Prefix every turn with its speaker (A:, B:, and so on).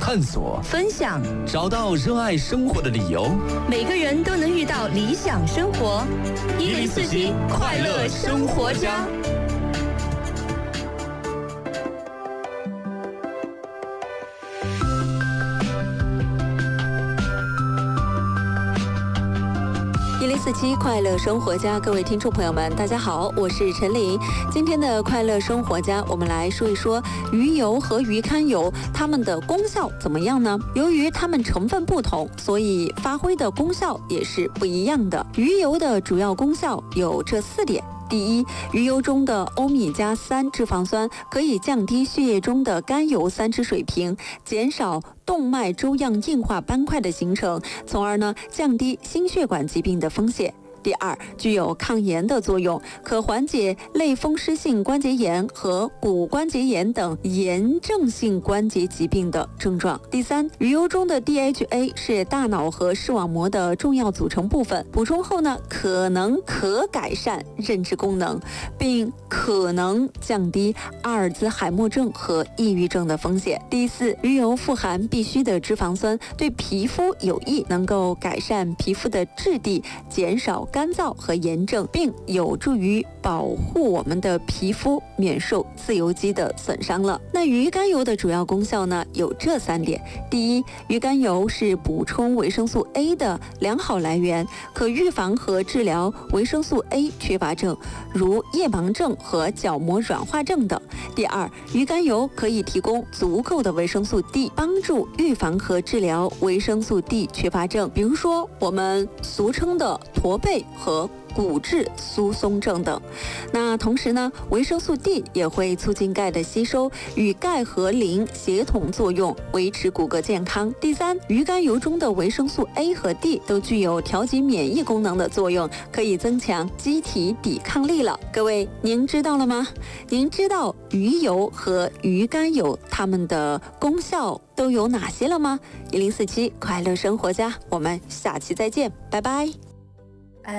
A: 探索、
B: 分享，
A: 找到热爱生活的理由。
B: 每个人都能遇到理想生活。1047快乐生活家。
C: 1047快乐生活家，各位听众朋友们，大家好，我是陈琳。今天的快乐生活家，我们来说一说鱼油和鱼肝油，它们的功效怎么样呢？由于它们成分不同，所以发挥的功效也是不一样的。鱼油的主要功效有这4点。第一，鱼油中的欧米伽3脂肪酸可以降低血液中的甘油三酯水平，减少动脉粥样硬化斑块的形成，从而降低心血管疾病的风险。第二，具有抗炎的作用，可缓解类风湿性关节炎和骨关节炎等炎症性关节疾病的症状。第三，鱼油中的 DHA 是大脑和视网膜的重要组成部分，补充后可改善认知功能，并可能降低阿尔兹海默症和抑郁症的风险。第四，鱼油富含必需的脂肪酸，对皮肤有益，能够改善皮肤的质地，减少干燥和炎症，并有助于保护我们的皮肤免受自由基的损伤了。那鱼肝油的主要功效有这3点。第一，鱼肝油是补充维生素 A 的良好来源，可预防和治疗维生素 A 缺乏症，如夜盲症和角膜软化症等。第二，鱼肝油可以提供足够的维生素 D， 帮助预防和治疗维生素 D 缺乏症，比如说我们俗称的驼背和骨质疏松症等。那同时维生素 D 也会促进钙的吸收，与钙和磷协同作用，维持骨骼健康。第三，鱼肝油中的维生素 A 和 D 都具有调节免疫功能的作用，可以增强机体抵抗力了。各位，您知道了吗？您知道鱼油和鱼肝油它们的功效都有哪些了吗？1047快乐生活家，我们下期再见，拜拜。